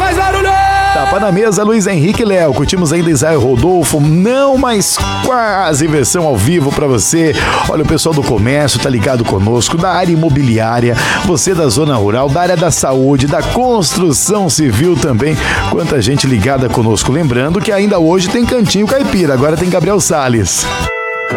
mais barulho! Tapa na mesa, Luiz Henrique e Léo. Curtimos ainda Israel Rodolfo, não, mas quase versão ao vivo pra você. Olha, o pessoal do comércio tá ligado conosco, da área imobiliária, você da zona rural, da área da saúde, da construção civil também. Quanta gente ligada conosco. Lembrando que ainda hoje tem Cantinho Caipira, agora tem Gabriel Salles.